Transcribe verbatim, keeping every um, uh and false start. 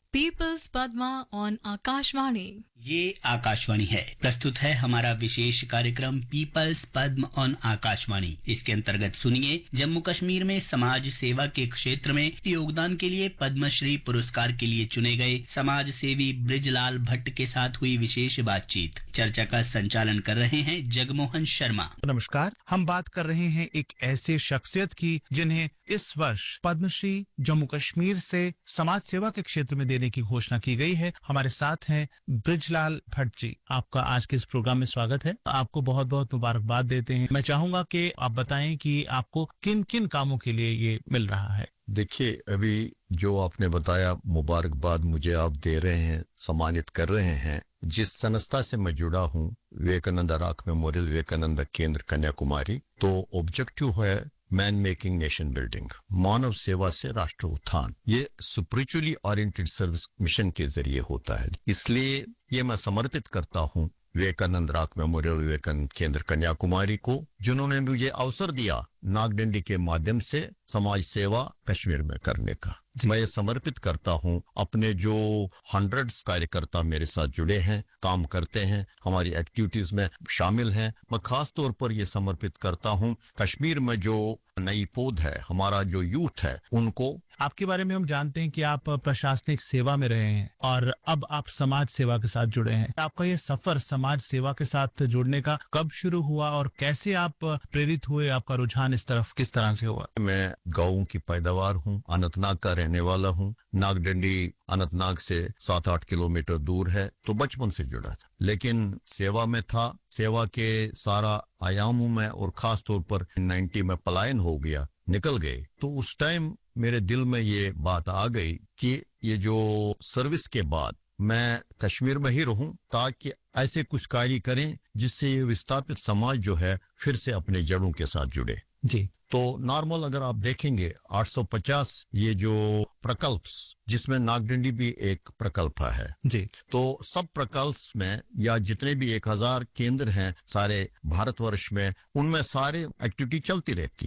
Peoples Padma on Akashvani. ये आकाशवाणी है। प्रस्तुत है हमारा विशेष कार्यक्रम पीपल्स पद्म ऑन आकाशवाणी। इसके अंतर्गत सुनिए जम्मू कश्मीर में समाज सेवा के क्षेत्र में योगदान के लिए पद्मश्री पुरस्कार के लिए चुने गए समाज सेवी बृजलाल भट्ट के साथ हुई विशेष बातचीत। चर्चा का संचालन कर रहे हैं जगमोहन शर्मा। नमस्कार, हम बात कर रहे हैं एक ऐसे शख्सियत की जिन्हें इस वर्ष पद्मश्री जम्मू कश्मीर से समाज सेवा के क्षेत्र में देने की घोषणा की गई है। हमारे साथ हैं बृजलाल भट्ट जी। आपका आज के इस प्रोग्राम में स्वागत है। आपको बहुत बहुत मुबारकबाद देते हैं। मैं चाहूंगा कि आप बताएं कि आपको किन किन कामों के लिए ये मिल रहा है। देखिए, अभी जो आपने बताया, मुबारकबाद मुझे आप दे रहे हैं, सम्मानित कर रहे हैं। जिस संस्था से मैं जुड़ा हूँ, विवेकानंद राक मेमोरियल विवेकानंद केंद्र कन्याकुमारी, तो ऑब्जेक्टिव है मैन मेकिंग नेशन बिल्डिंग, मानव सेवा से राष्ट्र उत्थान। ये स्पिरिचुअली ओरिएंटेड सर्विस मिशन के जरिए होता है। इसलिए ये मैं समर्पित करता हूँ विवेकानंद राक मेमोरियल विवेकानंद केंद्र कन्याकुमारी को, जिन्होंने मुझे अवसर दिया नागडंडी के माध्यम से समाज सेवा कश्मीर में करने का। मैं ये समर्पित करता हूँ अपने जो हंड्रेड्स कार्यकर्ता मेरे साथ जुड़े हैं, काम करते हैं, हमारी एक्टिविटीज में शामिल हैं। मैं खास तौर पर ये समर्पित करता हूँ कश्मीर में जो नई पौध है, हमारा जो यूथ है, उनको। आपके बारे में हम जानते हैं कि आप प्रशासनिक सेवा में रहे हैं और अब आप समाज सेवा के साथ जुड़े हैं। आपका ये सफर समाज सेवा के साथ जुड़ने का कब शुरू हुआ और कैसे आप प्रेरित हुए? आपका रुझान इस तरफ किस तरह से हुआ? मैं गाँव की पैदावार हूँ, अनंतनाग का रहने वाला हूँ। नागडंडी अनंतनाग से सात आठ किलोमीटर दूर है, तो बचपन से जुड़ा था, लेकिन सेवा में था। सेवा के सारा आयामों में और खास तौर पर नब्बे में पलायन हो गया, निकल गए। तो उस टाइम मेरे दिल में ये बात आ गई कि ये जो सर्विस के बाद मैं कश्मीर में ही रहूं, ताकि ऐसे कुछ कार्य करें जिससे ये विस्थापित समाज जो है फिर से अपने जड़ों के साथ जुड़े। जी, तो नॉर्मल अगर आप देखेंगे आठ सौ पचास ये जो प्रकल्प, जिसमें नागडंडी भी एक प्रकल्प है जी, तो सब प्रकल्प में या जितने भी एक हजार केंद्र हैं सारे भारतवर्ष में, उनमें सारे एक्टिविटी चलती रहती